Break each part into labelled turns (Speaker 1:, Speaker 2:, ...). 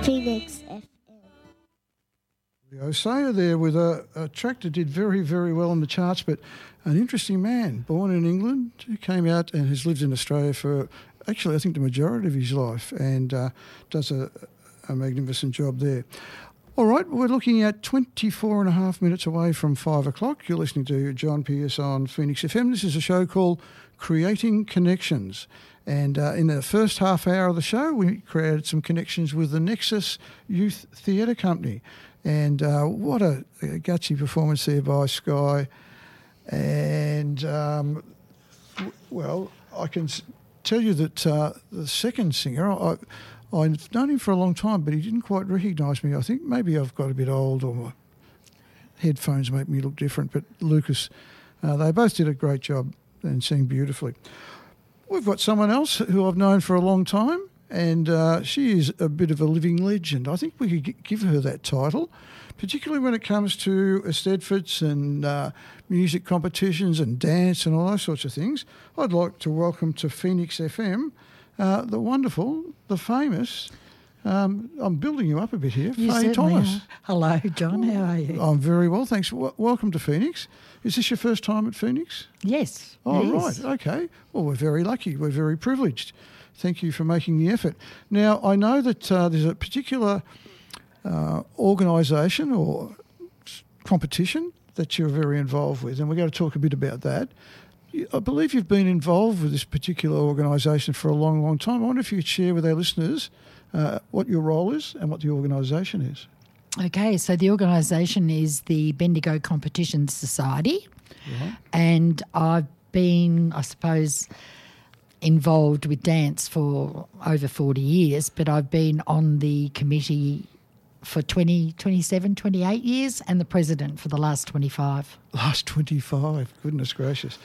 Speaker 1: Phoenix FM.
Speaker 2: Osea there with a track that did very, very well on the charts, but an interesting man, born in England, who came out and has lived in Australia for actually I think the majority of his life, and does a magnificent job there. All right, we're looking at 24 and a half minutes away from 5 o'clock. You're listening to John Pierce on Phoenix FM. This is a show called Creating Connections. And in the first half hour of the show, we created some connections with the Nexus Youth Theatre Company. And what a gutsy performance there by Sky. And, well, I can tell you that the second singer, I've known him for a long time, but he didn't quite recognise me. I think maybe I've got a bit old or my headphones make me look different. But Lucas, they both did a great job and sang beautifully. We've got someone else who I've known for a long time, and she is a bit of a living legend. I think we could give her that title, particularly when it comes to Eisteddfods and music competitions and dance and all those sorts of things. I'd like to welcome to Phoenix FM the wonderful, the famous, I'm building you up a bit here, Faye Thomas.
Speaker 3: Are. Hello, John. How are you?
Speaker 2: I'm very well, thanks. Welcome to Phoenix. Is this your first time at Phoenix?
Speaker 3: Yes.
Speaker 2: Oh, right. Okay. Well, we're very lucky. We're very privileged. Thank you for making the effort. Now, I know that there's a particular organisation or competition that you're very involved with, and we're going to talk a bit about that. I believe you've been involved with this particular organisation for a long, long time. I wonder if you could share with our listeners what your role is and what the organisation is.
Speaker 3: Okay, so the organisation is the Bendigo Competition Society,
Speaker 2: Right.
Speaker 3: and I've been, I suppose, involved with dance for over 40 years, but I've been on the committee for 27, 28 years and the president for the last 25.
Speaker 2: Last 25, goodness gracious.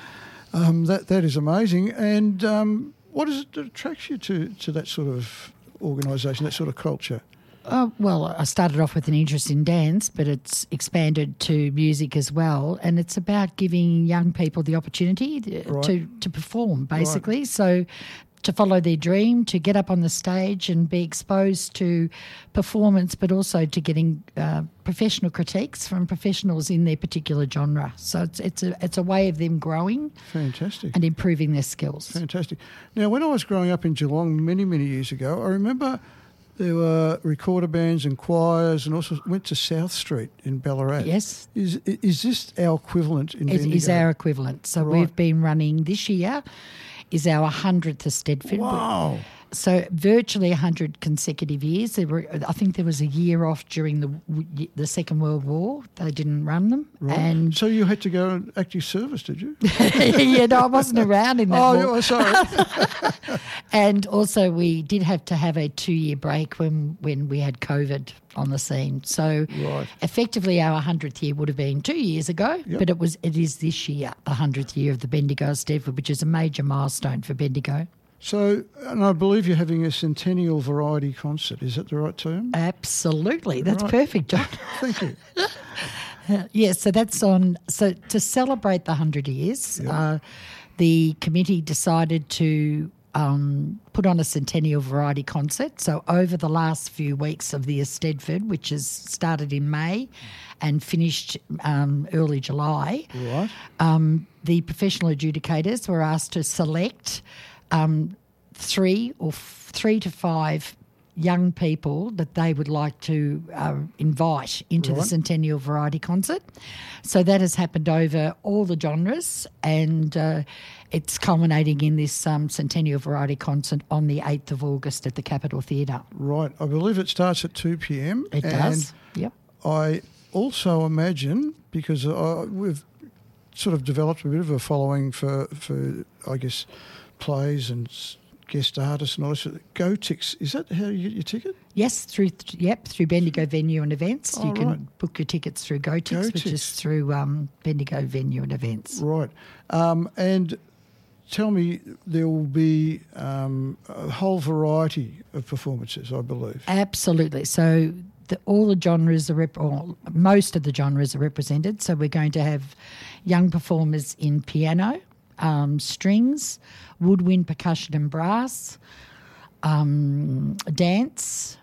Speaker 2: That is amazing. And what is it that attracts you to that sort of organisation, that sort of culture?
Speaker 3: Well, I started off with an interest in dance, but it's expanded to music as well, and it's about giving young people the opportunity to perform, basically. Right. So to follow their dream, to get up on the stage and be exposed to performance, but also to getting professional critiques from professionals in their particular genre. So it's a way of them growing.
Speaker 2: Fantastic.
Speaker 3: And improving their skills.
Speaker 2: Fantastic. Now, when I was growing up in Geelong many, many years ago, I remember there were recorder bands and choirs, and also went to South Street in Ballarat.
Speaker 3: Yes.
Speaker 2: Is this our equivalent in Bendigo?
Speaker 3: It is our equivalent. So we've been running this year is our 100th Eisteddfod.
Speaker 2: Wow.
Speaker 3: So virtually 100 consecutive years. I think there was a year off during the Second World War. They didn't run them.
Speaker 2: Right.
Speaker 3: And
Speaker 2: so you had to go and active service, did you?
Speaker 3: Yeah, no, I wasn't around in that war.
Speaker 2: Oh, sorry.
Speaker 3: And also we did have to have a 2-year break when we had COVID on the scene. So effectively our 100th year would have been 2 years ago, but it is this year, the 100th year of the Bendigo Eisteddfod, which is a major milestone for Bendigo. So,
Speaker 2: and I believe you're having a centennial variety concert. Is that the right term?
Speaker 3: Absolutely. That's perfect, John.
Speaker 2: Thank you.
Speaker 3: Yes, so that's on. So to celebrate the 100 years, the committee decided to put on a centennial variety concert. So over the last few weeks of the Eisteddfod, which has started in May and finished early July, the professional adjudicators were asked to select 3 to 5 young people that they would like to invite into the Centennial Variety Concert. So that has happened over all the genres, and it's culminating in this Centennial Variety Concert on the 8th of August at the Capitol Theatre.
Speaker 2: Right. I believe it starts at 2 p.m.
Speaker 3: It does, yep.
Speaker 2: I also imagine, because we've sort of developed a bit of a following for I guess, plays and guest artists and all this. GoTix, is that how you get your ticket?
Speaker 3: Yes, through Bendigo Venue and Events. You can book your tickets through GoTix, which is through Bendigo Venue and Events.
Speaker 2: Right. And tell me, there will be a whole variety of performances, I believe.
Speaker 3: Absolutely. So all the genres or most of the genres are represented. So we're going to have young performers in piano, strings, woodwind, percussion and brass, dance,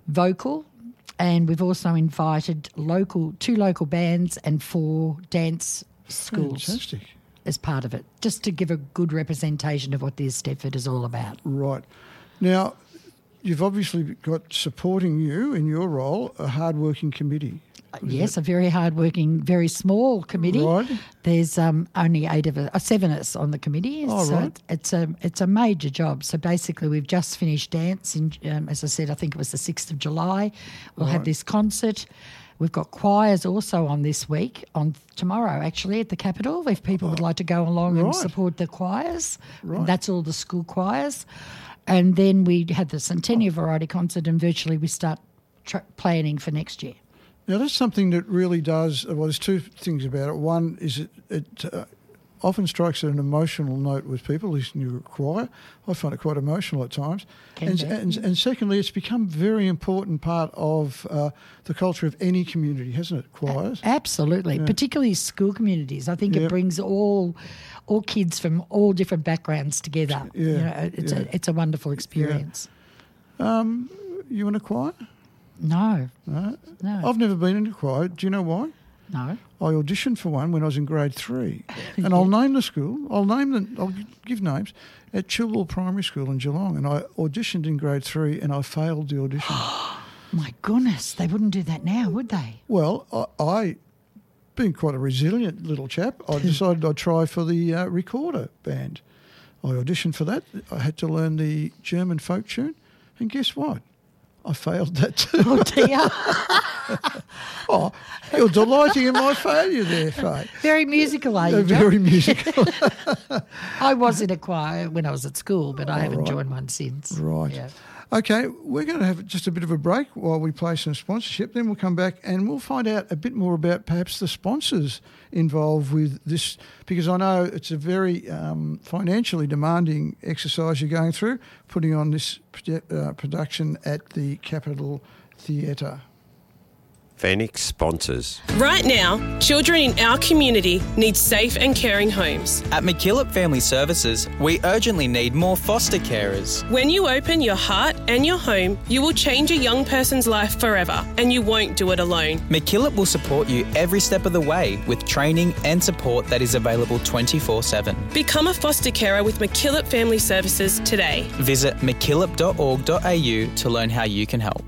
Speaker 3: vocal, and we've also invited two local bands and 4 dance schools.
Speaker 2: Fantastic.
Speaker 3: As part of it, just to give a good representation of what the Eisteddfod is all about.
Speaker 2: Right. Now, you've obviously got supporting you in your role a hard-working committee.
Speaker 3: Yes, a very hard-working, very small committee.
Speaker 2: Right.
Speaker 3: There's only 7 of us on the committee.
Speaker 2: Oh,
Speaker 3: so
Speaker 2: right.
Speaker 3: it's a major job. So basically, we've just finished dance. As I said, I think it was the 6th of July. We'll have this concert. We've got choirs also on this week, on tomorrow actually at the Capitol, if people would like to go along and support the choirs.
Speaker 2: Right.
Speaker 3: That's all the school choirs. And then we had the Centennial Variety Concert, and virtually we start planning for next year.
Speaker 2: Now, that's something that really does, well, there's 2 things about it. One is it often strikes at an emotional note with people listening to a choir. I find it quite emotional at times. And secondly, it's become a very important part of the culture of any community, hasn't it, choirs?
Speaker 3: Absolutely, particularly school communities. I think it brings all kids from all different backgrounds together.
Speaker 2: Yeah.
Speaker 3: It's a wonderful experience.
Speaker 2: Yeah. You in a choir?
Speaker 3: No.
Speaker 2: I've never been in a choir. Do you know why?
Speaker 3: No.
Speaker 2: I auditioned for one when I was in grade 3. And I'll name the school. I'll give names. At Chilwell Primary School in Geelong. And I auditioned in grade 3 and I failed the audition.
Speaker 3: My goodness, they wouldn't do that now, would they?
Speaker 2: Well, I being quite a resilient little chap, I decided I'd try for the recorder band. I auditioned for that. I had to learn the German folk tune. And guess what? I failed that too.
Speaker 3: Oh, dear.
Speaker 2: Oh, you're delighting in my failure there, Faye.
Speaker 3: Very musical, are you,
Speaker 2: Very musical.
Speaker 3: I was in a choir when I was at school, but I haven't joined one since.
Speaker 2: Right.
Speaker 3: Yeah.
Speaker 2: Okay, we're going to have just a bit of a break while we play some sponsorship. Then we'll come back and we'll find out a bit more about perhaps the sponsors involved with this, because I know it's a very financially demanding exercise you're going through, putting on this production at the Capitol Theatre.
Speaker 1: Phoenix sponsors.
Speaker 4: Right now, children in our community need safe and caring homes.
Speaker 5: At McKillop Family Services, we urgently need more foster carers.
Speaker 4: When you open your heart and your home, you will change a young person's life forever, and you won't do it alone.
Speaker 5: McKillop will support you every step of the way with training and support that is available 24/7.
Speaker 4: Become a foster carer with McKillop Family Services today.
Speaker 5: Visit mckillop.org.au to learn how you can help.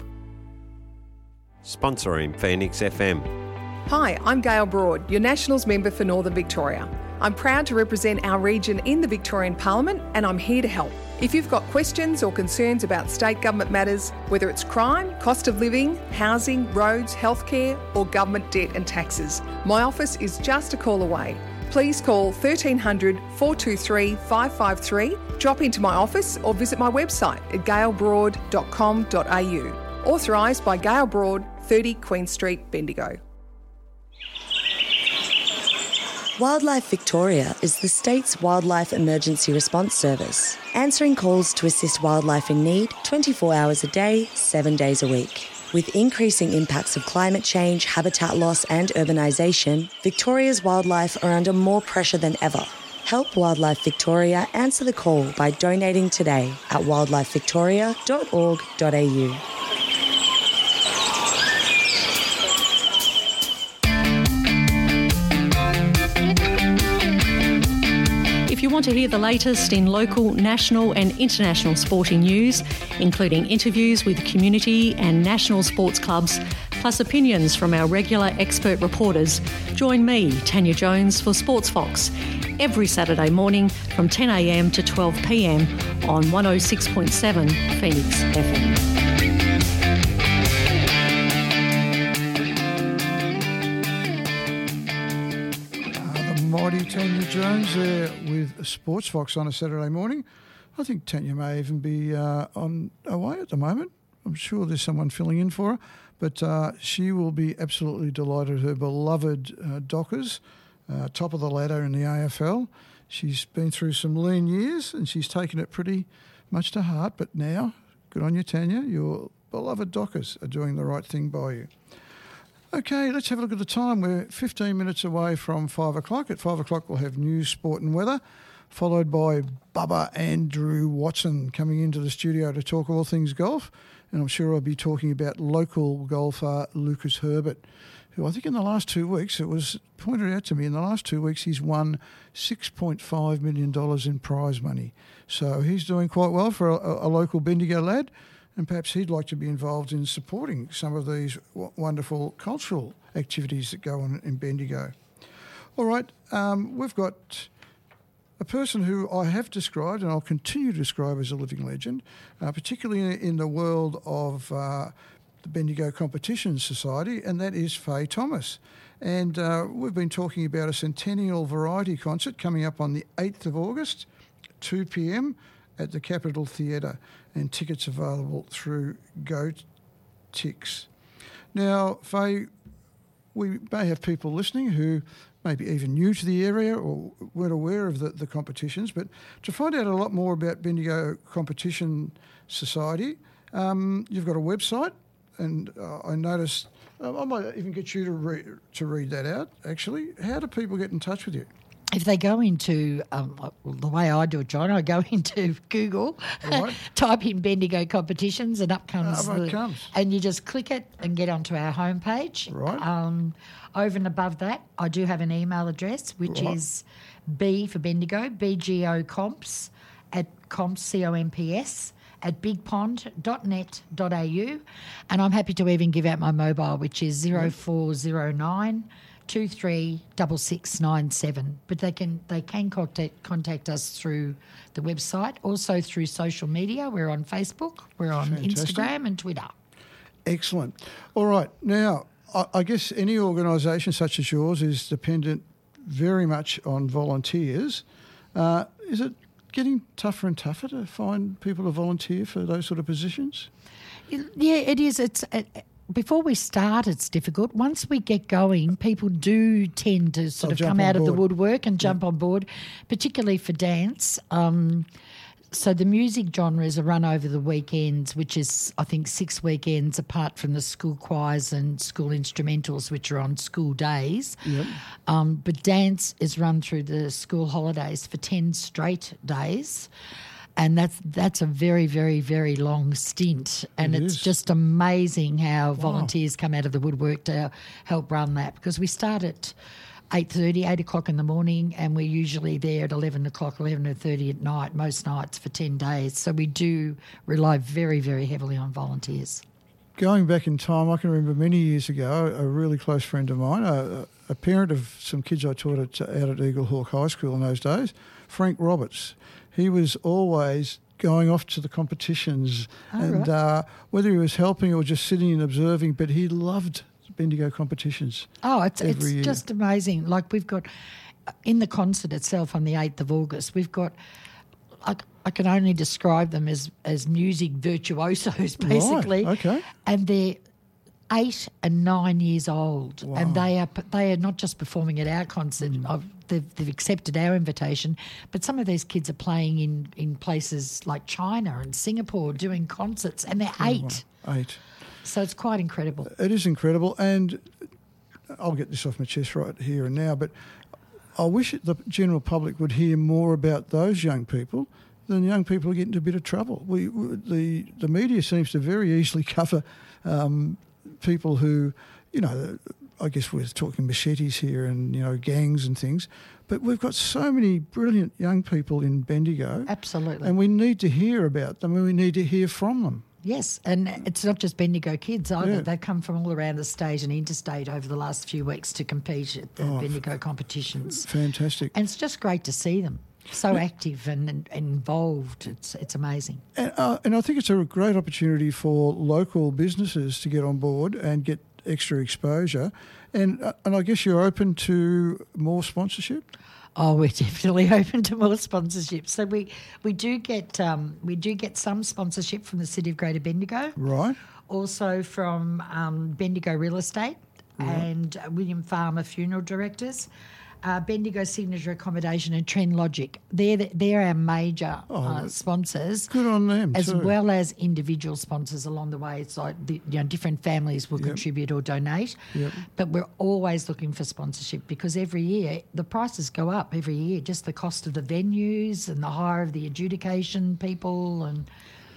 Speaker 1: Sponsoring Phoenix FM.
Speaker 6: Hi, I'm Gail Broad, your Nationals member for Northern Victoria. I'm proud to represent our region in the Victorian Parliament, and I'm here to help. If you've got questions or concerns about state government matters, whether it's crime, cost of living, housing, roads, healthcare, or government debt and taxes, my office is just a call away. Please call 1300 423 553, drop into my office or visit my website at gailbroad.com.au. Authorised by Gail Broad, 30 Queen Street, Bendigo.
Speaker 7: Wildlife Victoria is the state's wildlife emergency response service, answering calls to assist wildlife in need 24 hours a day, 7 days a week. With increasing impacts of climate change, habitat loss and urbanisation, Victoria's wildlife are under more pressure than ever. Help Wildlife Victoria answer the call by donating today at wildlifevictoria.org.au.
Speaker 8: If you want to hear the latest in local, national and international sporting news, including interviews with community and national sports clubs, plus opinions from our regular expert reporters, join me, Tanya Jones, for Sports Fox every Saturday morning from 10 a.m. to 12 p.m. on 106.7 Phoenix FM.
Speaker 2: Mighty Tanya Jones there with Sports Fox on a Saturday morning. I think Tanya may even be on away at the moment. I'm sure there's someone filling in for her, but she will be absolutely delighted. Her beloved Dockers, top of the ladder in the AFL. She's been through some lean years and she's taken it pretty much to heart, but now, good on you, Tanya, your beloved Dockers are doing the right thing by you. Okay, let's have a look at the time. We're 15 minutes away from 5 o'clock. At 5 o'clock, we'll have news, sport and weather, followed by Bubba Andrew Watson coming into the studio to talk all things golf. and I'm sure I'll be talking about local golfer Lucas Herbert, who I think in the last 2 weeks, it was pointed out to me, in the last 2 weeks he's won $6.5 million in prize money. So he's doing quite well for a local Bendigo lad, and perhaps he'd like to be involved in supporting some of these wonderful cultural activities that go on in Bendigo. All right, we've got a person who I have described and I'll continue to describe as a living legend, particularly in the world of the Bendigo Competition Society, and that is Faye Thomas. And we've been talking about a centennial variety concert coming up on the 8th of August, 2 p.m. at the Capitol Theatre, and tickets available through GoTix. Now, Faye, we may have people listening who may be even new to the area or weren't aware of the competitions, but to find out a lot more about Bendigo Competition Society, you've got a website, and I noticed, I might even get you to read that out, actually. How do people get in touch with you?
Speaker 3: If they go into, the way I do it, John, I go into Google,
Speaker 2: right.
Speaker 3: type in Bendigo Competitions, and up comes,
Speaker 2: comes.
Speaker 3: And you just click it and get onto our homepage.
Speaker 2: Right.
Speaker 3: Over and above that, I do have an email address, which is B for Bendigo, BGO at comps, C-O-M-P-S, at bigpond.net.au, and I'm happy to even give out my mobile, which is 0409 236697. But they can contact us through the website, also through social media. We're on Facebook, we're on Instagram and Twitter.
Speaker 2: Excellent. All right, now I guess any organisation such as yours is dependent very much on volunteers. Is it getting tougher and tougher to find people to volunteer for those sort of positions?
Speaker 3: Yeah, it is. It's before we start, it's difficult. Once we get going, people do tend to sort of come out of the woodwork and jump on board, particularly for dance. So the music genres are run over the weekends, which is, I think, 6 weekends apart from the school choirs and school instrumentals, which are on school days.
Speaker 2: Yep.
Speaker 3: But dance is run through the school holidays for 10 straight days. And that's a very, very, very long stint. And it's just amazing how volunteers come out of the woodwork to help run that, because we start at 8:30, 8 o'clock in the morning, and we're usually there at 11 o'clock, 11:30 at night, most nights for 10 days. So we do rely very, very heavily on volunteers.
Speaker 2: Going back in time, I can remember many years ago, a really close friend of mine, a parent of some kids I taught out at Eagle Hawk High School in those days, Frank Roberts. He was always going off to the competitions, whether he was helping or just sitting and observing, but he loved Bendigo competitions.
Speaker 3: Oh, it's
Speaker 2: year.
Speaker 3: just amazing. Like, we've got, in the concert itself on the 8th of August, we've got, I can only describe them as music virtuosos, basically.
Speaker 2: Right, okay.
Speaker 3: And they're 8 and 9 years old, and they are not just performing at our concert. They've accepted our invitation, but some of these kids are playing in places like China and Singapore doing concerts, and they're 8.
Speaker 2: 8.
Speaker 3: So it's quite incredible.
Speaker 2: It is incredible, and I'll get this off my chest right here and now, but I wish the general public would hear more about those young people than young people who get into a bit of trouble. The media seems to very easily cover people who, I guess we're talking machetes here and, gangs and things, but we've got so many brilliant young people in Bendigo.
Speaker 3: Absolutely.
Speaker 2: And we need to hear about them, and we need to hear from them.
Speaker 3: Yes, and it's not just Bendigo kids either.
Speaker 2: Yeah.
Speaker 3: They've come from all around the state and interstate over the last few weeks to compete at the Bendigo competitions.
Speaker 2: Fantastic.
Speaker 3: And it's just great to see them so active and involved. It's amazing.
Speaker 2: And I think it's a great opportunity for local businesses to get on board and get extra exposure. And I guess you're open to more sponsorship?
Speaker 3: Oh, we're definitely open to more sponsorship. So we do get some sponsorship from the City of Greater Bendigo.
Speaker 2: Right.
Speaker 3: Also from Bendigo Real Estate and William Farmer Funeral Directors. Bendigo Signature Accommodation and Trend Logic. They're our major sponsors.
Speaker 2: Good on them
Speaker 3: as
Speaker 2: too.
Speaker 3: well as individual sponsors along the way. It's like different families will contribute or donate.
Speaker 2: Yep.
Speaker 3: But we're always looking for sponsorship, because every year the prices go up every year. Just the cost of the venues and the hire of the adjudication people, and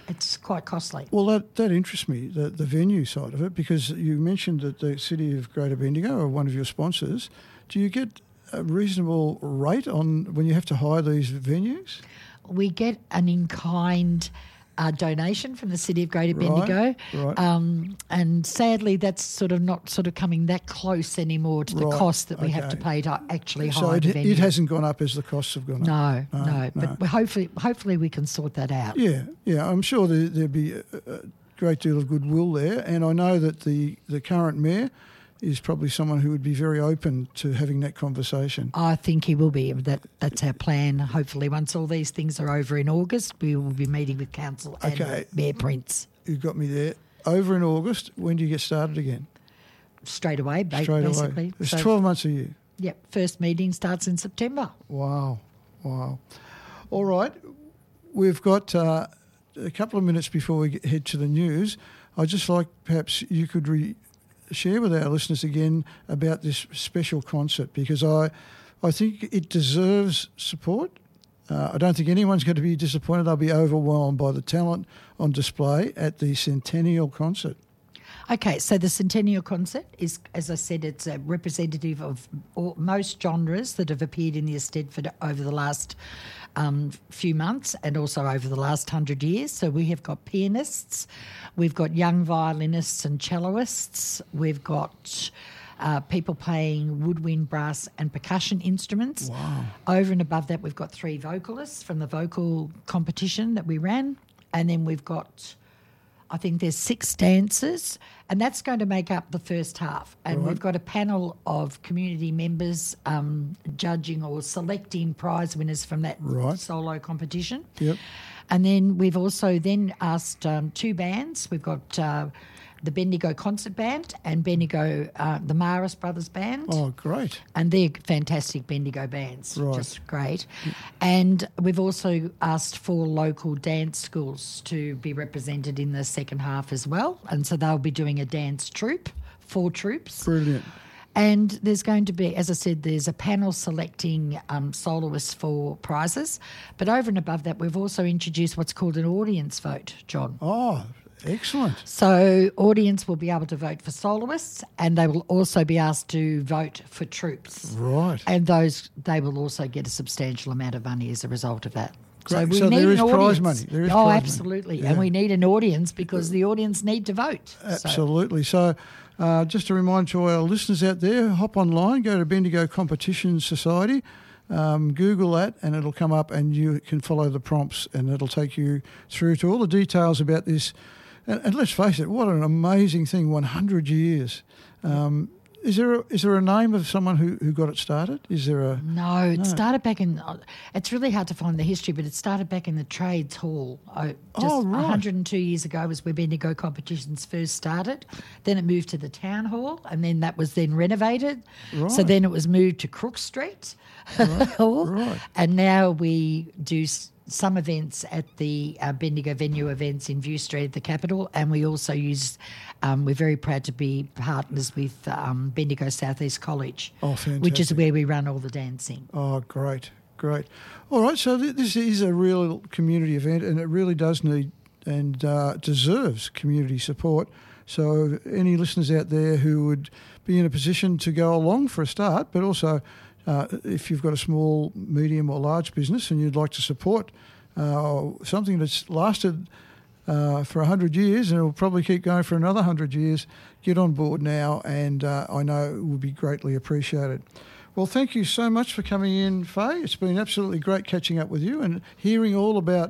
Speaker 3: it's quite costly.
Speaker 2: Well, that interests me, the venue side of it, because you mentioned that the City of Greater Bendigo are one of your sponsors. Do you get a reasonable rate on when you have to hire these venues?
Speaker 3: We get an in-kind donation from the City of Greater Bendigo,
Speaker 2: right.
Speaker 3: And sadly that's not coming that close anymore to the cost that we have to pay to actually hire the venue.
Speaker 2: It hasn't gone up as the costs have gone up?
Speaker 3: No. But hopefully we can sort that out.
Speaker 2: Yeah, I'm sure there'd be a great deal of goodwill there, and I know that the current mayor is probably someone who would be very open to having that conversation.
Speaker 3: I think he will be. That's our plan. Hopefully, once all these things are over in August, we will be meeting with council and Mayor Prince.
Speaker 2: You got me there. Over in August, when do you get started again?
Speaker 3: Straight away, basically.
Speaker 2: It's 12 months a year.
Speaker 3: Yep. First meeting starts in September.
Speaker 2: Wow. All right. We've got a couple of minutes before we head to the news. I'd just like perhaps you could share with our listeners again about this special concert, because I think it deserves support. I don't think anyone's going to be disappointed. They'll be overwhelmed by the talent on display at the Centennial Concert.
Speaker 3: Okay, so the Centennial Concert is, as I said, it's a representative of most genres that have appeared in the Eisteddfod over the last few months and also over the last 100 years. So we have got pianists, we've got young violinists and celloists, we've got people playing woodwind, brass and percussion instruments.
Speaker 2: Wow.
Speaker 3: Over and above that, we've got 3 vocalists from the vocal competition that we ran, and then we've got, I think there's 6 dancers, and that's going to make up the first half. And we've got a panel of community members judging or selecting prize winners from that solo competition.
Speaker 2: Yep.
Speaker 3: And then we've also asked 2 bands. We've got the Bendigo Concert Band and Bendigo, the Maris Brothers Band.
Speaker 2: Oh, great.
Speaker 3: And they're fantastic Bendigo bands, just great. And we've also asked 4 local dance schools to be represented in the second half as well. And so they'll be doing a dance troupe, 4 troupes.
Speaker 2: Brilliant.
Speaker 3: And there's going to be, as I said, there's a panel selecting soloists for prizes. But over and above that, we've also introduced what's called an audience vote, John.
Speaker 2: Oh, excellent.
Speaker 3: So audience will be able to vote for soloists, and they will also be asked to vote for troupes.
Speaker 2: Right.
Speaker 3: And they will also get a substantial amount of money as a result of that.
Speaker 2: Great.
Speaker 3: we
Speaker 2: So
Speaker 3: need
Speaker 2: there is
Speaker 3: an
Speaker 2: prize
Speaker 3: audience.
Speaker 2: money.
Speaker 3: Absolutely.
Speaker 2: Yeah.
Speaker 3: And we need an audience because the audience need to vote.
Speaker 2: Absolutely. So just a reminder to our listeners out there, hop online, go to Bendigo Competition Society, Google that, and it'll come up and you can follow the prompts and it'll take you through to all the details about this. And let's face it, what an amazing thing, 100 years. Is there a name of someone who got it started? Is there a...
Speaker 3: No, it started back in... It's really hard to find the history, but it started back in the Trades Hall. Just 102 years ago was where Bendigo Competitions first started. Then it moved to the Town Hall, and then that was then renovated.
Speaker 2: Right.
Speaker 3: So then it was moved to Crook Street Hall.
Speaker 2: Right.
Speaker 3: And now we do some events at the Bendigo Venue events in View Street at the Capitol, and we also use... we're very proud to be partners with Bendigo South East College, which is where we run all the dancing.
Speaker 2: Oh, great. All right, so this is a real community event, and it really does need and deserves community support. So any listeners out there who would be in a position to go along for a start, but also if you've got a small, medium or large business and you'd like to support something that's lasted for 100 years and it will probably keep going for another 100 years, get on board now, and I know it will be greatly appreciated. Well, thank you so much for coming in, Faye. It's been absolutely great catching up with you and hearing all about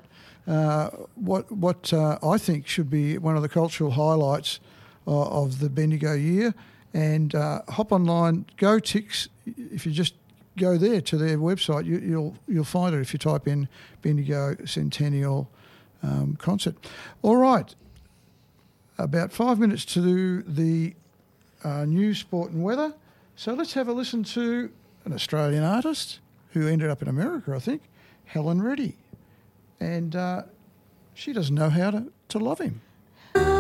Speaker 2: what I think should be one of the cultural highlights of the Bendigo year. And hop online, Go Tix. If you just go there to their website, you'll find it if you type in Bendigo Centennial Concert. All right, about 5 minutes to the news, sport and weather. So let's have a listen to an Australian artist who ended up in America, I think, Helen Reddy. And she doesn't know how to love him.